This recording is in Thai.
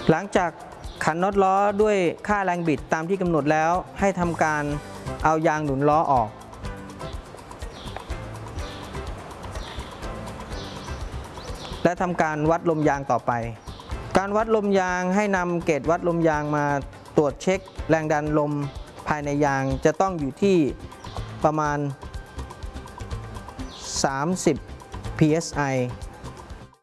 หลังจากขันน็อตล้อด้วยค่าแรงบิดตามที่กำหนดแล้วให้ทำการเอายางหนุนล้อออกและทำการวัดลมยางต่อไปการวัดลมยางให้นำเกจวัดลมยางมาตรวจเช็คแรงดันลมภายในยางจะต้องอยู่ที่ประมาณ30 psi